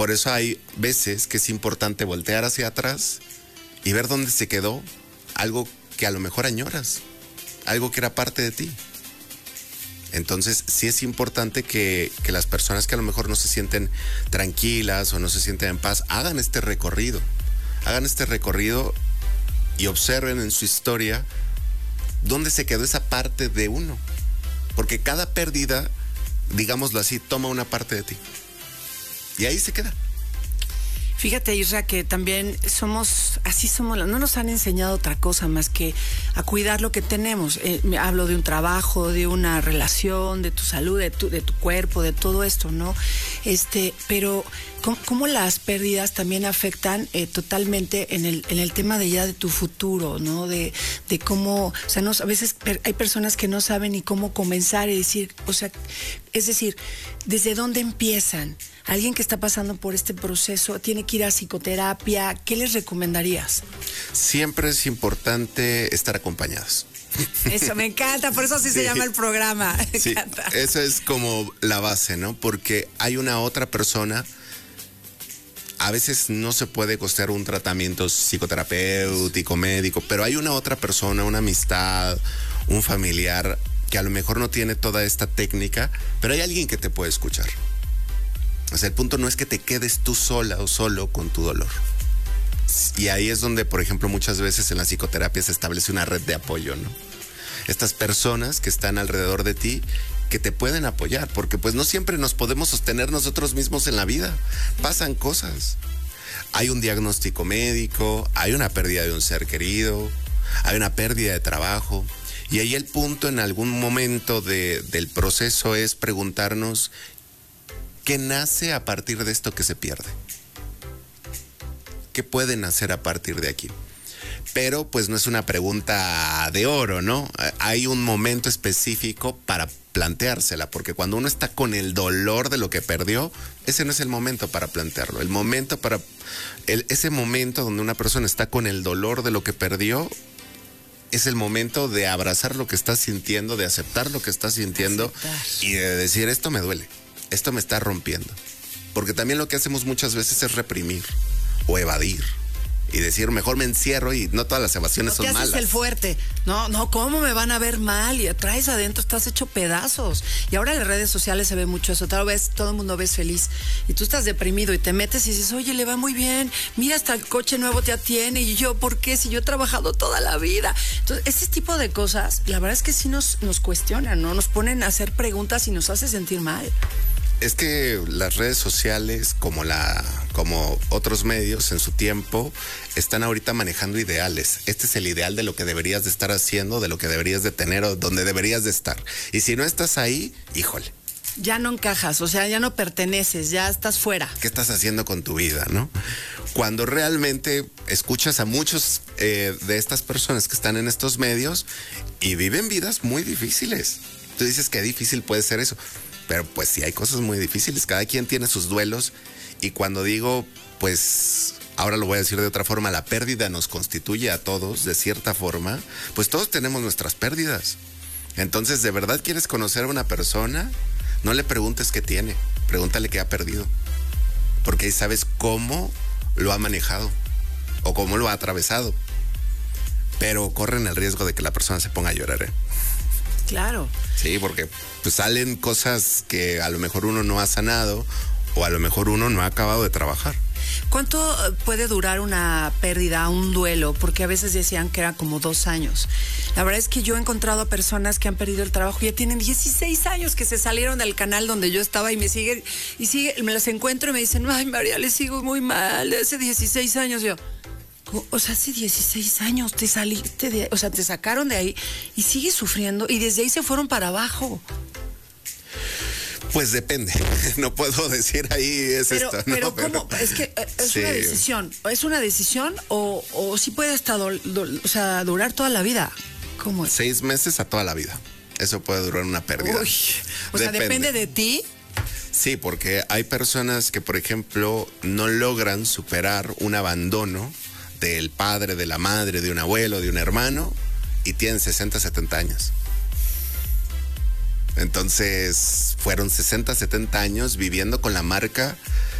Por eso hay veces que es importante voltear hacia atrás y ver dónde se quedó algo que a lo mejor añoras, algo que era parte de ti. Entonces sí es importante que las personas que a lo mejor no se sienten tranquilas o no se sienten en paz, hagan este recorrido y observen en su historia dónde se quedó esa parte de uno. Porque cada pérdida, digámoslo así, toma una parte de ti. Y ahí se queda. Fíjate, Isra, que también somos, no nos han enseñado otra cosa más que a cuidar lo que tenemos. Hablo de un trabajo, de una relación, de tu salud, de tu cuerpo, de todo esto, ¿no? Pero cómo las pérdidas también afectan totalmente en el tema de ya de tu futuro, ¿no? De cómo, o sea, a veces hay personas que no saben ni cómo comenzar y decir, o sea, es decir, ¿desde dónde empiezan? Alguien que está pasando por este proceso tiene que ir a psicoterapia. ¿Qué les recomendarías? Siempre es importante estar acompañados. Eso me encanta, por eso así se llama el programa. Me encanta. Eso es como la base, ¿no? Porque hay una otra persona. A veces no se puede costear un tratamiento psicoterapéutico, médico, pero hay una otra persona, una amistad, un familiar que a lo mejor no tiene toda esta técnica, pero hay alguien que te puede escuchar. O sea, el punto no es que te quedes tú sola o solo con tu dolor. Y ahí es donde, por ejemplo, muchas veces en la psicoterapia se establece una red de apoyo, ¿no? Estas personas que están alrededor de ti, que te pueden apoyar, porque pues no siempre nos podemos sostener nosotros mismos en la vida. Pasan cosas. Hay un diagnóstico médico, hay una pérdida de un ser querido, hay una pérdida de trabajo. Y ahí el punto en algún momento del proceso es preguntarnos ¿qué nace a partir de esto que se pierde? ¿Qué puede nacer a partir de aquí? Pero pues no es una pregunta de oro, ¿no? Hay un momento específico para planteársela, porque cuando uno está con el dolor de lo que perdió, ese no es el momento para plantearlo. Ese momento donde una persona está con el dolor de lo que perdió, es el momento de abrazar lo que está sintiendo, de aceptar lo que está sintiendo y de decir, esto me duele. Esto me está rompiendo. Porque también lo que hacemos muchas veces es reprimir o evadir y decir, mejor me encierro, y no todas las evasiones son malas. Te haces el fuerte. No, ¿cómo me van a ver mal? Y traes adentro, estás hecho pedazos. Y ahora en las redes sociales se ve mucho eso. Tal vez todo el mundo ves feliz y tú estás deprimido y te metes y dices, oye, le va muy bien. Mira, hasta el coche nuevo ya tiene. Y yo, ¿por qué? Si yo he trabajado toda la vida. Entonces, ese tipo de cosas, la verdad es que sí nos cuestionan, ¿no? Nos ponen a hacer preguntas y nos hace sentir mal. Es que las redes sociales, como otros medios en su tiempo, están ahorita manejando ideales. Este es el ideal de lo que deberías de estar haciendo, de lo que deberías de tener o donde deberías de estar. Y si no estás ahí, híjole. Ya no encajas, o sea, ya no perteneces, ya estás fuera. ¿Qué estás haciendo con tu vida, no? Cuando realmente escuchas a muchos de estas personas que están en estos medios y viven vidas muy difíciles. Tú dices, qué difícil puede ser eso. Pero pues sí hay cosas muy difíciles, cada quien tiene sus duelos, y cuando digo, pues ahora lo voy a decir de otra forma, la pérdida nos constituye a todos de cierta forma, pues todos tenemos nuestras pérdidas. Entonces, ¿de verdad quieres conocer a una persona? No le preguntes qué tiene, pregúntale qué ha perdido, porque ahí sabes cómo lo ha manejado o cómo lo ha atravesado. Pero corren el riesgo de que la persona se ponga a llorar, ¿eh? Claro. Sí, porque pues salen cosas que a lo mejor uno no ha sanado o a lo mejor uno no ha acabado de trabajar. ¿Cuánto puede durar una pérdida, un duelo? Porque a veces decían que era como 2 años. La verdad es que yo he encontrado a personas que han perdido el trabajo y ya tienen 16 años que se salieron del canal donde yo estaba y me las encuentro y me dicen, ay, María, le sigo muy mal, hace 16 años. Yo, o sea, hace 16 años te saliste o sea, te sacaron de ahí y sigues sufriendo y desde ahí se fueron para abajo. Pues depende, no puedo decir ahí esto. ¿No? Pero ¿cómo? Es que es una decisión. ¿Es una decisión o sí puede hasta durar toda la vida? ¿Cómo es? 6 meses a toda la vida. Eso puede durar una pérdida. Uy, o sea, depende de ti. Sí, porque hay personas que, por ejemplo, no logran superar un abandono del padre, de la madre, de un abuelo, de un hermano, y tienen 60, 70 años. Entonces, fueron 60, 70 años viviendo con la marca